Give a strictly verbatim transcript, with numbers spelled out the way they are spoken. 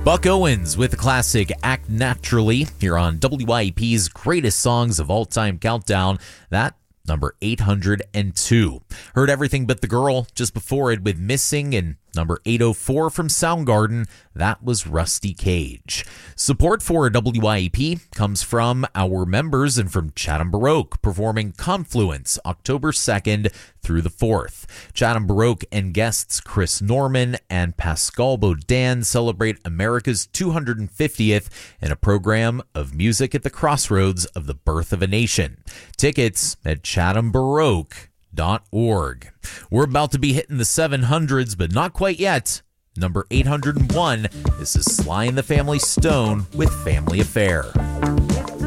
Buck Owens with the classic Act Naturally here on W I E P's Greatest Songs of All Time Countdown. That number eight hundred two. Heard Everything But the Girl just before it with Missing, and number eight oh four from Soundgarden, that was Rusty Cage. Support for W I E P comes from our members and from Chatham Baroque, performing Confluence October second through the fourth. Chatham Baroque and guests Chris Norman and Pascal Baudin celebrate America's two hundred fiftieth in a program of music at the crossroads of the birth of a nation. Tickets at chatham baroque dot org. We're about to be hitting the seven hundreds, but not quite yet. Number eight hundred one, this is Sly and the Family Stone with Family Affair.